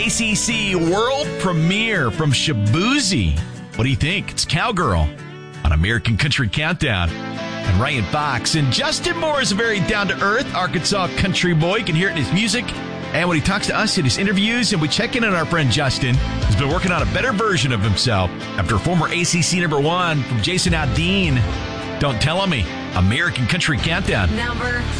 ACC world premiere from Shaboozey. What do you think? It's Cowgirl on American Country Countdown. And Ryan Fox and Justin Moore is a very down-to-earth Arkansas country boy. You can hear it in his music and when he talks to us in his interviews. And we check in on our friend Justin, who's been working on a better version of himself after former ACC #1 from Jason Aldean. Don't tell me. American Country Countdown. Number